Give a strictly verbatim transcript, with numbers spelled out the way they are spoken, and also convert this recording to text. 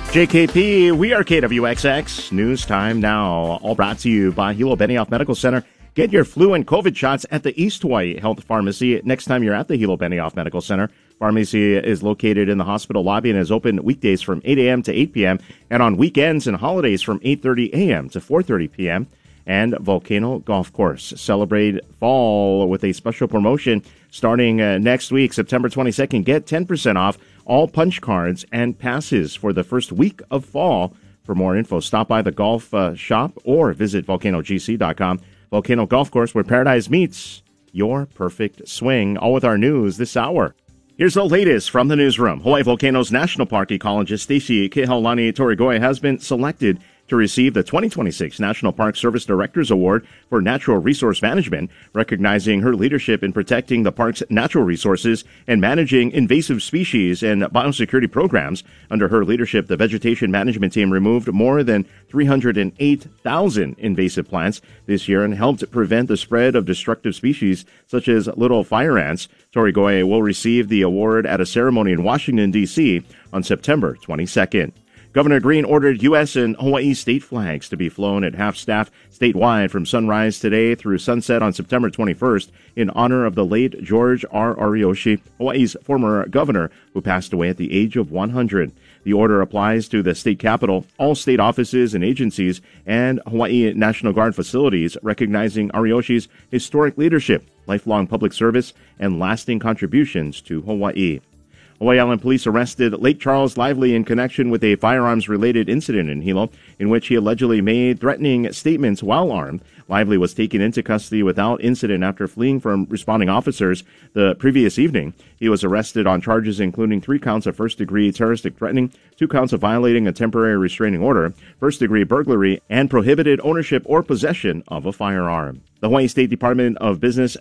J K P, we are K W X X. News time now. All brought to you by Hilo Benioff Medical Center. Get your flu and COVID shots at the East Hawaii Health Pharmacy next time you're at the Hilo Benioff Medical Center. Pharmacy is located in the hospital lobby and is open weekdays from eight a.m. to eight p.m. and on weekends and holidays from eight thirty a.m. to four thirty p.m. And Volcano Golf Course. Celebrate fall with a special promotion starting uh, next week, September twenty-second. Get ten percent off all punch cards and passes for the first week of fall. For more info, stop by the golf uh, shop or visit volcano g c dot com. Volcano Golf Course, where paradise meets your perfect swing. All with our news this hour. Here's the latest from the newsroom. Hawaii Volcanoes National Park ecologist Stacey Kehaulani Torigoe has been selected to receive the twenty twenty-six National Park Service Directors Award for Natural Resource Management, recognizing her leadership in protecting the park's natural resources and managing invasive species and biosecurity programs. Under her leadership, the vegetation management team removed more than three hundred eight thousand invasive plants this year and helped prevent the spread of destructive species such as little fire ants. Torigoe will receive the award at a ceremony in Washington, D C on September twenty-second. Governor Green ordered U S and Hawaii state flags to be flown at half-staff statewide from sunrise today through sunset on September twenty-first in honor of the late George R. Ariyoshi, Hawaii's former governor, who passed away at the age of one hundred. The order applies to the state capitol, all state offices and agencies, and Hawaii National Guard facilities, recognizing Ariyoshi's historic leadership, lifelong public service, and lasting contributions to Hawaii. Hawaii Island Police arrested Lake Charles Lively in connection with a firearms-related incident in Hilo, in which he allegedly made threatening statements while armed. Lively was taken into custody without incident after fleeing from responding officers the previous evening. He was arrested on charges including three counts of first-degree terroristic threatening, two counts of violating a temporary restraining order, first-degree burglary, and prohibited ownership or possession of a firearm. The Hawaii State Department of Business